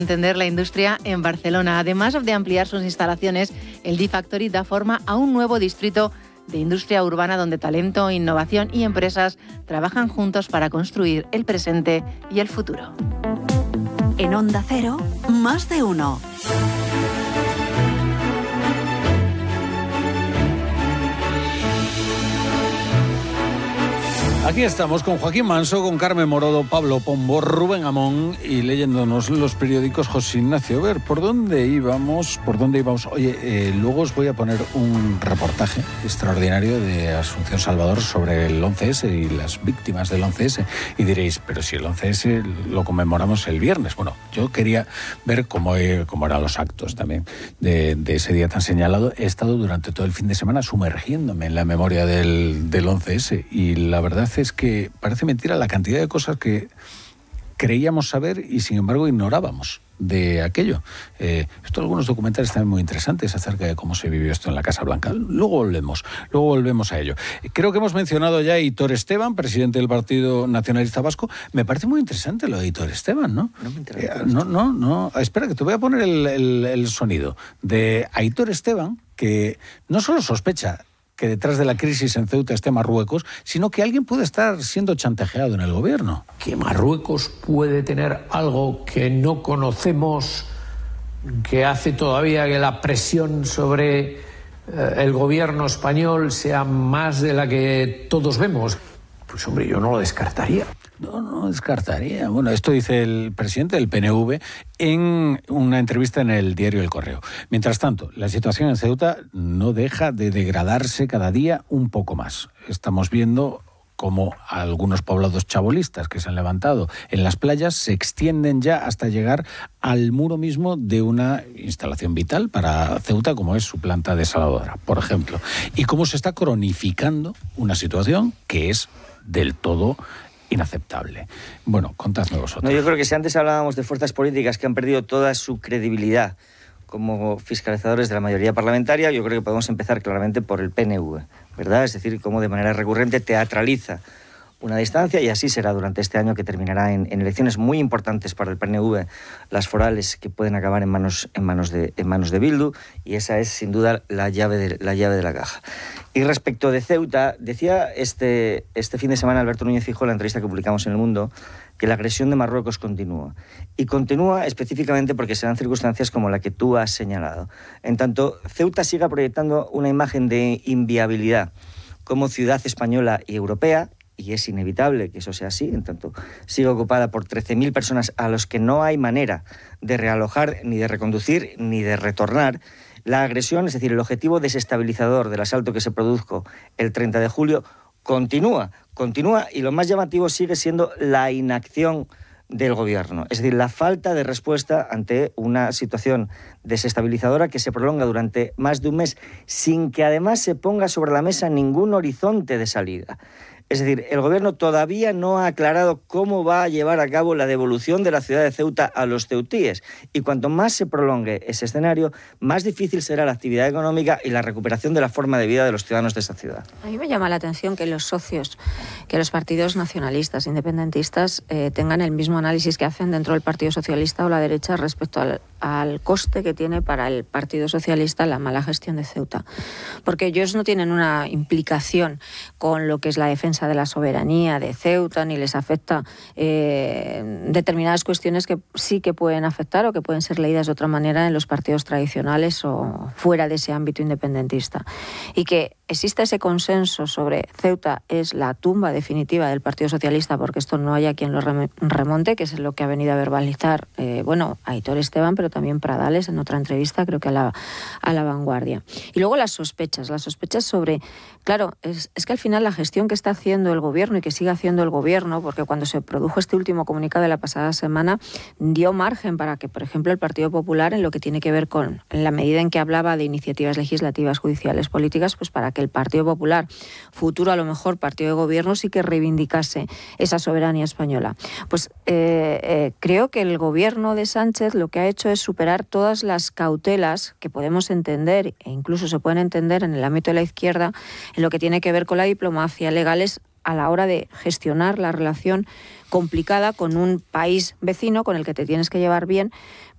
Entender la industria en Barcelona. Además de ampliar sus instalaciones, el D-Factory da forma a un nuevo distrito de industria urbana donde talento, innovación y empresas trabajan juntos para construir el presente y el futuro. En Onda Cero, Más de Uno. Aquí estamos con Joaquín Manso, con Carmen Morodo, Pablo Pombo, Rubén Amón y leyéndonos los periódicos José Ignacio. A ver, ¿por dónde íbamos? Oye, luego os voy a poner un reportaje extraordinario de Asunción Salvador sobre el 11S y las víctimas del 11S. Y diréis, pero si el 11S lo conmemoramos el viernes. Bueno, yo quería ver cómo eran los actos también de ese día tan señalado. He estado durante todo el fin de semana sumergiéndome en la memoria del 11S y la verdad es que parece mentira la cantidad de cosas que creíamos saber y sin embargo ignorábamos de aquello. Algunos documentales también muy interesantes acerca de cómo se vivió esto en la Casa Blanca. Luego volvemos a ello. Creo que hemos mencionado ya a Aitor Esteban, presidente del Partido Nacionalista Vasco. Me parece muy interesante lo de Aitor Esteban, ¿no? No me interesa. No. Espera, que te voy a poner el sonido de Aitor Esteban, que no solo sospecha que detrás de la crisis en Ceuta esté Marruecos, sino que alguien puede estar siendo chantajeado en el gobierno. Que Marruecos puede tener algo que no conocemos, que hace todavía que la presión sobre el gobierno español sea más de la que todos vemos. Pues hombre, yo no lo descartaría. No descartaría. Bueno, esto dice el presidente del PNV en una entrevista en el diario El Correo. Mientras tanto, la situación en Ceuta no deja de degradarse cada día un poco más. Estamos viendo cómo algunos poblados chabolistas que se han levantado en las playas se extienden ya hasta llegar al muro mismo de una instalación vital para Ceuta, como es su planta desaladora, por ejemplo. Y cómo se está cronificando una situación que es del todo inaceptable. Bueno, contadme vosotros. No, yo creo que si antes hablábamos de fuerzas políticas que han perdido toda su credibilidad como fiscalizadores de la mayoría parlamentaria, yo creo que podemos empezar claramente por el PNV, ¿verdad? Es decir, cómo de manera recurrente teatraliza una distancia, y así será durante este año, que terminará en elecciones muy importantes para el PNV, las forales, que pueden acabar en manos de Bildu, y esa es sin duda la llave de la caja. Y respecto de Ceuta, decía este fin de semana Alberto Núñez Feijóo en la entrevista que publicamos en El Mundo que la agresión de Marruecos continúa. Y continúa específicamente porque se dan circunstancias como la que tú has señalado. En tanto, Ceuta siga proyectando una imagen de inviabilidad como ciudad española y europea, y es inevitable que eso sea así, en tanto sigue ocupada por 13.000 personas a los que no hay manera de realojar, ni de reconducir, ni de retornar, la agresión, es decir, el objetivo desestabilizador del asalto que se produjo el 30 de julio, continúa, y lo más llamativo sigue siendo la inacción del gobierno, es decir, la falta de respuesta ante una situación desestabilizadora que se prolonga durante más de un mes sin que además se ponga sobre la mesa ningún horizonte de salida. Es decir, el gobierno todavía no ha aclarado cómo va a llevar a cabo la devolución de la ciudad de Ceuta a los ceutíes. Y cuanto más se prolongue ese escenario, más difícil será la actividad económica y la recuperación de la forma de vida de los ciudadanos de esa ciudad. A mí me llama la atención que los socios, que los partidos nacionalistas, independentistas, tengan el mismo análisis que hacen dentro del Partido Socialista o la derecha respecto al coste que tiene para el Partido Socialista la mala gestión de Ceuta. Porque ellos no tienen una implicación con lo que es la defensa de la soberanía de Ceuta, ni les afecta determinadas cuestiones que sí que pueden afectar o que pueden ser leídas de otra manera en los partidos tradicionales o fuera de ese ámbito independentista. Y que exista ese consenso sobre Ceuta es la tumba definitiva del Partido Socialista, porque esto no haya quien lo remonte, que es lo que ha venido a verbalizar Aitor Esteban, pero también Pradales en otra entrevista, creo que a la Vanguardia. Y luego las sospechas sobre... Claro, es que al final la gestión que está haciendo el gobierno y que sigue haciendo el gobierno, porque cuando se produjo este último comunicado de la pasada semana, dio margen para que, por ejemplo, el Partido Popular, en lo que tiene que ver con, en la medida en que hablaba de iniciativas legislativas, judiciales, políticas, pues para que el Partido Popular, futuro a lo mejor partido de gobierno, sí que reivindicase esa soberanía española. Pues creo que el gobierno de Sánchez lo que ha hecho es superar todas las cautelas que podemos entender, e incluso se pueden entender en el ámbito de la izquierda, en lo que tiene que ver con la diplomacia, legales, a la hora de gestionar la relación complicada con un país vecino con el que te tienes que llevar bien,